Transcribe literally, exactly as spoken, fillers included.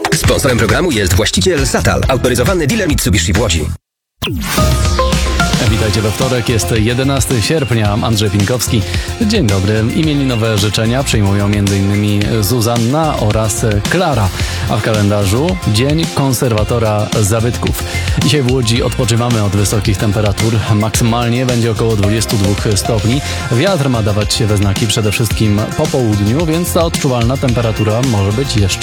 Sponsorem programu jest właściciel Satal, autoryzowany dealer Mitsubishi w Łodzi. Witajcie we wtorek, jest jedenastego sierpnia, Andrzej Pinkowski. Dzień dobry. Imieninowe życzenia przyjmują m.in. Zuzanna oraz Klara, a w kalendarzu Dzień Konserwatora Zabytków. Dzisiaj w Łodzi odpoczywamy od wysokich temperatur. Maksymalnie będzie około dwadzieścia dwa stopni. Wiatr ma dawać się we znaki przede wszystkim po południu, więc ta odczuwalna temperatura może być jeszcze